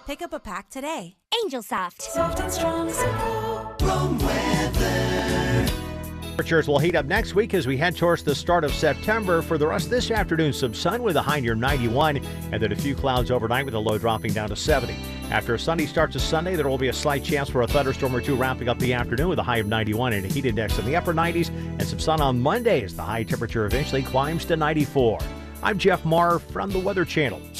Pick up a pack today. Angel Soft. Soft and strong, simple, warm weather. Temperatures will heat up next week as we head towards the start of September. For the rest of this afternoon, some sun with a high near 91, and then a few clouds overnight with a low dropping down to 70. After a sunny start to Sunday, there will be a slight chance for a thunderstorm or two wrapping up the afternoon with a high of 91 and a heat index in the upper 90s, and some sun on Monday as the high temperature eventually climbs to 94. I'm Jeff Marr from the Weather Channel.